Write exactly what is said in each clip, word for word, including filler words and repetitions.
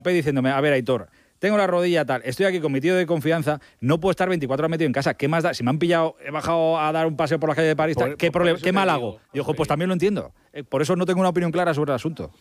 diciéndome, a ver, Aitor, tengo la rodilla tal, estoy aquí con mi tío de confianza, no puedo estar veinticuatro horas metido en casa. ¿Qué más da? Si me han pillado, he bajado a dar un paseo por la calle de París, por, ¿qué, por, por ¿qué mal hago? Y ojo, pues también lo entiendo. Por eso no tengo una opinión clara sobre el asunto.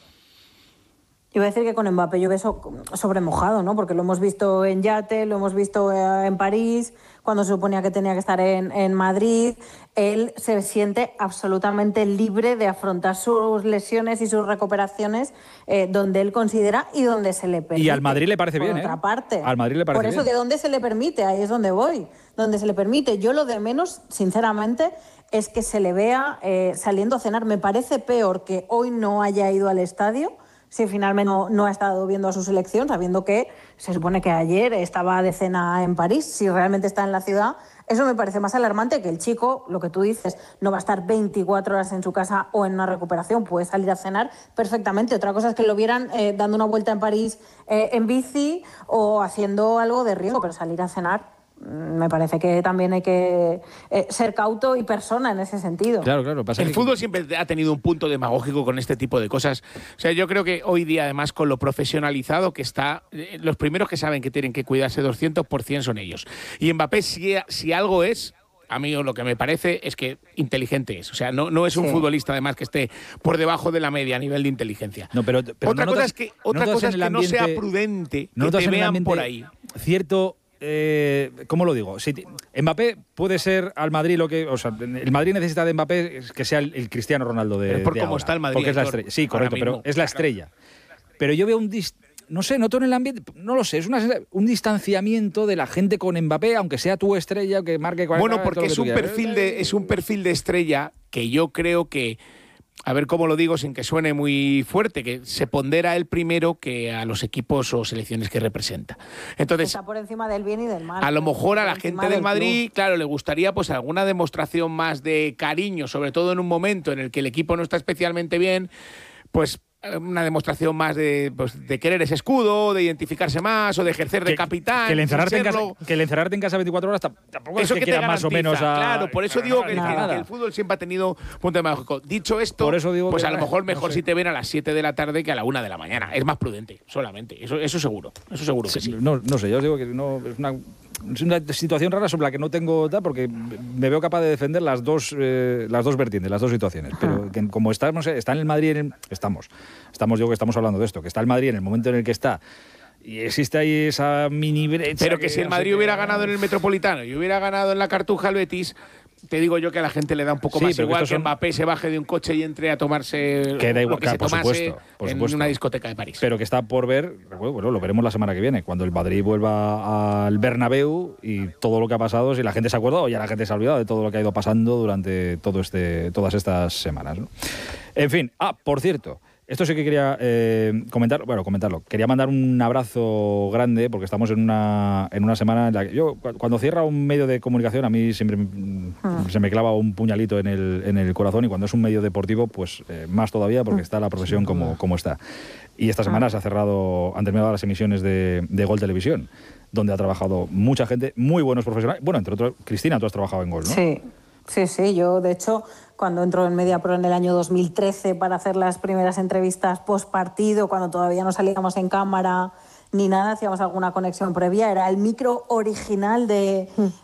Iba a decir que con Mbappé yo beso sobre mojado, ¿no? Porque lo hemos visto en yate, lo hemos visto en París, cuando se suponía que tenía que estar en, en Madrid. Él se siente absolutamente libre de afrontar sus lesiones y sus recuperaciones eh, donde él considera y donde se le permite. Y al Madrid le parece por bien, otra ¿eh? parte. Al Madrid le parece bien. Por eso, bien. ¿de dónde se le permite? Ahí es donde voy. Donde se le permite. Yo lo de menos, sinceramente, es que se le vea eh, saliendo a cenar. Me parece peor que hoy no haya ido al estadio, si finalmente no, no ha estado viendo a su selección, sabiendo que se supone que ayer estaba de cena en París, si realmente está en la ciudad. Eso me parece más alarmante que el chico, lo que tú dices, no va a estar veinticuatro horas en su casa o en una recuperación, puede salir a cenar perfectamente. Otra cosa es que lo vieran eh, dando una vuelta en París eh, en bici o haciendo algo de riesgo, pero salir a cenar, me parece que también hay que eh, ser cauto y persona en ese sentido. Claro, claro. Pasa el que... fútbol siempre ha tenido un punto demagógico con este tipo de cosas. O sea, yo creo que hoy día, además, con lo profesionalizado que está, eh, los primeros que saben que tienen que cuidarse doscientos por ciento son ellos. Y Mbappé, si, si algo es... A mí lo que me parece es que inteligente es. O sea, no, no es un sí. futbolista, además, que esté por debajo de la media a nivel de inteligencia. No, pero, pero otra no cosa notas, es que, otra no cosa es que ambiente, no sea prudente, no que te vean ambiente, por ahí. Cierto... Eh, ¿Cómo lo digo? Si Mbappé puede ser al Madrid lo que... O sea, el Madrid necesita de Mbappé que sea el, el Cristiano Ronaldo de, pero por de cómo ahora, está el Madrid. Porque es la estrella. Sí, correcto, pero es la estrella. Pero yo veo un... Dis, no sé, noto en el ambiente... No lo sé, es una, un distanciamiento de la gente con Mbappé, aunque sea tu estrella, que marque cuarenta... Bueno, porque es un, perfil de, es un perfil de estrella que yo creo que... A ver cómo lo digo sin que suene muy fuerte, que se pondera él primero que a los equipos o selecciones que representa. Entonces, está por encima del bien y del mal. A lo mejor a la gente del, del Madrid, club. claro, le gustaría pues alguna demostración más de cariño, sobre todo en un momento en el que el equipo no está especialmente bien, pues una demostración más de, pues, de querer ese escudo, de identificarse más o de ejercer de que, capitán. Que el, encerrarte en casa, que el encerrarte en casa veinticuatro horas tampoco eso es que, que quiera más o menos a... Claro, por eso digo que el, que el fútbol siempre ha tenido punto mágico. Dicho esto, por eso digo pues que, a lo mejor mejor no sé. si te ven a las siete de la tarde que a la una de la mañana. Es más prudente, solamente. Eso, eso seguro. Eso seguro que sí. No, no sé, yo os digo que no, es una... Es una situación rara sobre la que no tengo tal, porque me veo capaz de defender las dos, eh, las dos vertientes, las dos situaciones. Pero que como estamos, está en el Madrid, en el, estamos, estamos, digo que estamos hablando de esto, que está el Madrid en el momento en el que está, y existe ahí esa mini brecha. Pero que, que si el Madrid hubiera que... ganado en el Metropolitano y hubiera ganado en la Cartuja al Betis, te digo yo que a la gente le da un poco sí, más igual que, que son... Mbappé se baje de un coche y entre a tomarse que da igual, lo que claro, se por tomase supuesto, por en supuesto. una discoteca de París. Pero que está por ver, bueno, lo veremos la semana que viene, cuando el Madrid vuelva al Bernabéu y todo lo que ha pasado, si la gente se ha acordado o ya la gente se ha olvidado de todo lo que ha ido pasando durante todo este, todas estas semanas, ¿no? En fin, ah, por cierto... Esto sí que quería eh, comentar, bueno, comentarlo. Quería mandar un abrazo grande porque estamos en una, en una semana en la que yo, cuando cierra un medio de comunicación, a mí siempre ah. se me clava un puñalito en el, en el corazón, y cuando es un medio deportivo, pues eh, más todavía porque está la profesión como, como está. Y esta semana ah. se ha cerrado, han terminado las emisiones de, de Gol Televisión, donde ha trabajado mucha gente, muy buenos profesionales. Bueno, entre otros, Cristina, tú has trabajado en Gol, ¿no? Sí. Sí, sí, yo de hecho cuando entro en Mediapro en el año dos mil trece para hacer las primeras entrevistas post partido, cuando todavía no salíamos en cámara ni nada, hacíamos alguna conexión previa, era el micro original de,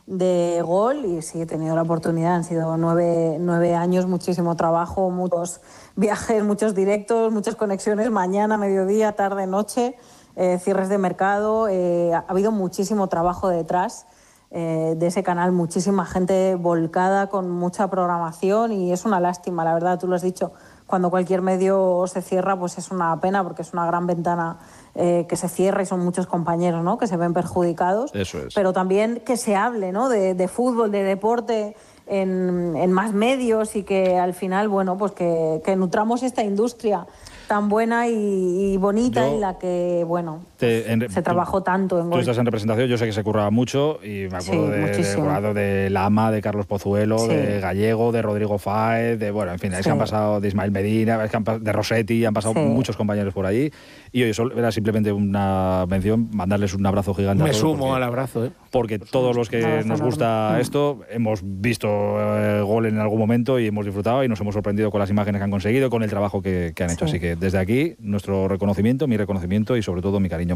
de Gol, y sí, he tenido la oportunidad, han sido nueve, nueve años, muchísimo trabajo, muchos viajes, muchos directos, muchas conexiones, mañana, mediodía, tarde, noche, eh, cierres de mercado, eh, ha habido muchísimo trabajo detrás. Eh, de ese canal, muchísima gente volcada con mucha programación, y es una lástima, la verdad, tú lo has dicho, cuando cualquier medio se cierra, pues es una pena porque es una gran ventana eh, que se cierra y son muchos compañeros, ¿no?, que se ven perjudicados. Eso es. Pero también que se hable, ¿no?, de, de fútbol, de deporte en, en más medios, y que al final, bueno, pues que, que nutramos esta industria tan buena y, y bonita, yo, en la que, bueno, te, en, se trabajó tanto en Gol. Tú estás en representación, yo sé que se curraba mucho, y me acuerdo sí, de, de, de Lama, de Carlos Pozuelo, sí. de Gallego, de Rodrigo Fáez, de, bueno, en fin, sí. es que han pasado de Ismael Medina, es que han, de Rossetti, han pasado sí. muchos compañeros por ahí, y hoy eso era simplemente una mención, mandarles un abrazo gigante me a todos. Me sumo porque, al abrazo, ¿eh? porque todos los que Nada, nos enorme. gusta Mm. esto hemos visto eh, gol en algún momento y hemos disfrutado y nos hemos sorprendido con las imágenes que han conseguido, con el trabajo que, que han hecho. Sí. Así que desde aquí, nuestro reconocimiento, mi reconocimiento y sobre todo mi cariño